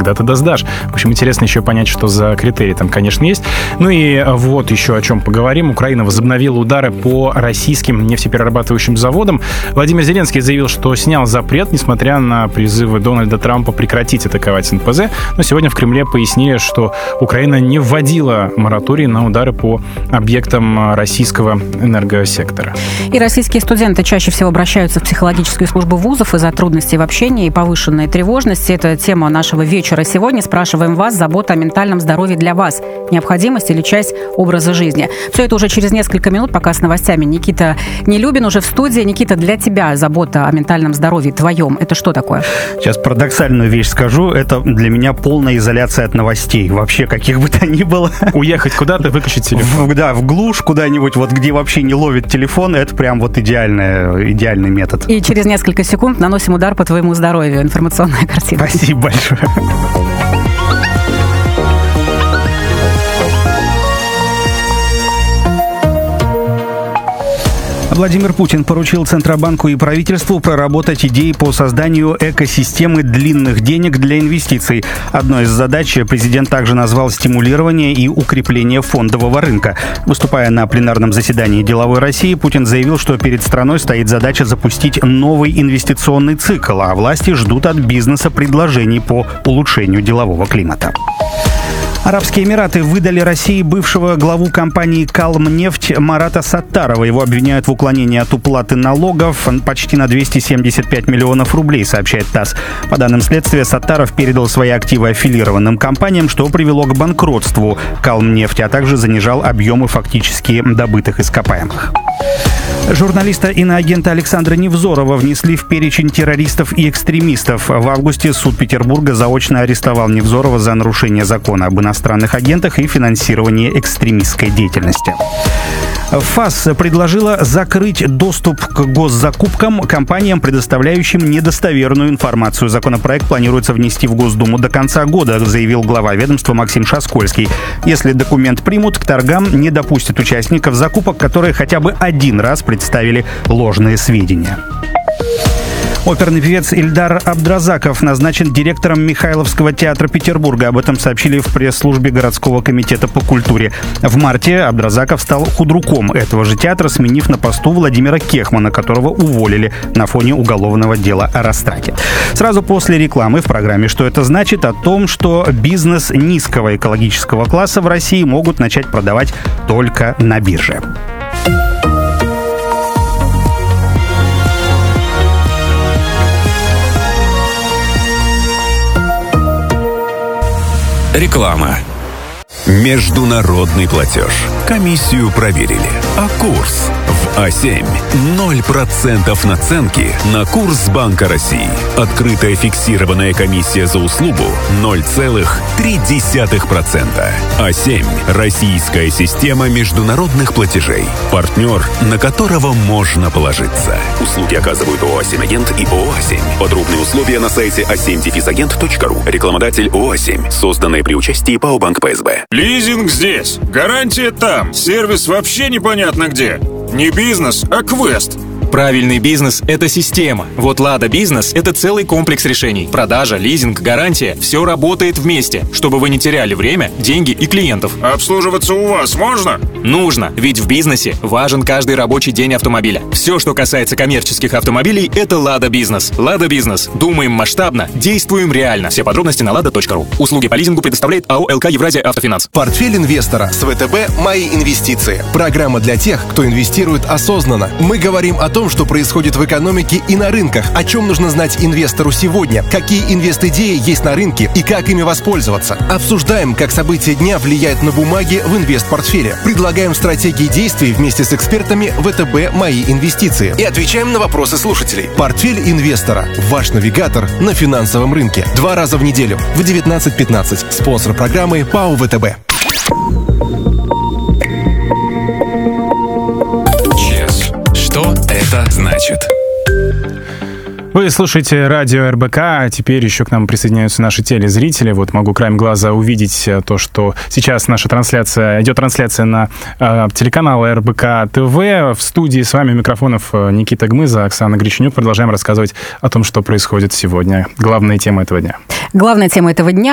когда ты сдашь. В общем, интересно еще понять, что за критерии там, конечно, есть. Ну и вот еще о чем поговорим. Украина возобновила удары по российским нефтеперерабатывающим заводам. Владимир Зеленский заявил, что снял запрет, несмотря на призывы Дональда Трампа прекратить атаковать НПЗ. Но сегодня в Кремле пояснили, что Украина не вводила мораторий на удары по объектам российского энергосектора. И российские студенты чаще всего обращаются в психологическую службу вузов из-за трудностей в общении и повышенной тревожности. Это тема нашего вечера сегодня. Спрашиваем вас, забота о ментальном здоровье для вас. Необходимость или часть образа жизни? Все это уже через несколько минут, пока с новостями. Никита Нелюбин уже в студии. Никита, для тебя забота о ментальном здоровье твоем, это что такое? Сейчас парадоксальную вещь скажу. Это для меня полная изоляция от новостей. Вообще, каких бы то ни было. Уехать куда-то, выключить телефон. В глушь куда-нибудь, вот где вообще не ловит телефон, это прям вот идеальный метод. И через несколько секунд наносим удар по твоему здоровью. Информационная картина. Спасибо большое. Владимир Путин поручил Центробанку и правительству проработать идеи по созданию экосистемы длинных денег для инвестиций. Одной из задач президент также назвал стимулирование и укрепление фондового рынка. Выступая на пленарном заседании «Деловой России», Путин заявил, что перед страной стоит задача запустить новый инвестиционный цикл, а власти ждут от бизнеса предложений по улучшению делового климата. Арабские Эмираты выдали России бывшего главу компании «Калмнефть» Марата Саттарова. Его обвиняют в уклонении от уплаты налогов почти на 275 миллионов рублей, сообщает ТАСС. По данным следствия, Саттаров передал свои активы аффилированным компаниям, что привело к банкротству «Калмнефти», а также занижал объемы фактически добытых ископаемых. Журналиста иноагента Александра Невзорова внесли в перечень террористов и экстремистов. В августе суд Петербурга заочно арестовал Невзорова за нарушение закона об иностранных агентах и финансировании экстремистской деятельности. ФАС предложила закрыть доступ к госзакупкам компаниям, предоставляющим недостоверную информацию. Законопроект планируется внести в Госдуму до конца года, заявил глава ведомства Максим Шаскольский. Если документ примут, к торгам не допустят участников закупок, которые хотя бы один раз представили ложные сведения. Оперный певец Ильдар Абдразаков назначен директором Михайловского театра Петербурга. Об этом сообщили в пресс-службе городского комитета по культуре. В марте Абдразаков стал худруком этого же театра, сменив на посту Владимира Кехмана, которого уволили на фоне уголовного дела о растрате. Сразу после рекламы в программе «Что это значит?» о том, что бизнес низкого экологического класса в России могут начать продавать только на бирже. Реклама. Международный платеж. Комиссию проверили. А курс в А7 0% наценки на курс Банка России. Открытая фиксированная комиссия за услугу 0,3%. А7 – российская система международных платежей. Партнер, на которого можно положиться. Услуги оказывают ООО «А7 Агент» и ООО «А7». Подробные условия на сайте a7-agent.ru. Рекламодатель ООО «А7». Созданное при участии ПАО «Банк ПСБ». Лизинг здесь, гарантия там, сервис вообще непонятно где. Не бизнес, а квест. Правильный бизнес – это система. Вот «Лада Бизнес» – это целый комплекс решений. Продажа, лизинг, гарантия – все работает вместе, чтобы вы не теряли время, деньги и клиентов. Обслуживаться у вас можно? Нужно, ведь в бизнесе важен каждый рабочий день автомобиля. Все, что касается коммерческих автомобилей – это «Лада Бизнес». «Лада Бизнес». Думаем масштабно, действуем реально. Все подробности на lada.ru. Услуги по лизингу предоставляет АО «ЛК Евразия Автофинанс». Портфель инвестора с ВТБ «Мои инвестиции». Программа для тех, кто инвестирует осознанно. Мы говорим о том, что происходит в экономике и на рынках, о чем нужно знать инвестору сегодня, какие инвест-идеи есть на рынке и как ими воспользоваться. Обсуждаем, как события дня влияют на бумаги в инвест-портфеле. Предлагаем стратегии действий вместе с экспертами ВТБ «Мои инвестиции». И отвечаем на вопросы слушателей. Портфель инвестора. Ваш навигатор на финансовом рынке. 2 раза в неделю в 19:15. Спонсор программы ПАО ВТБ. Что это значит? Вы слушаете радио РБК, а теперь еще к нам присоединяются наши телезрители. Вот могу краем глаза увидеть то, что сейчас наша трансляция, идет трансляция на телеканал РБК ТВ. В студии с вами микрофонов Никита Гмыза, Оксана Греченюк. Продолжаем рассказывать о том, что происходит сегодня. Главная тема этого дня. Главная тема этого дня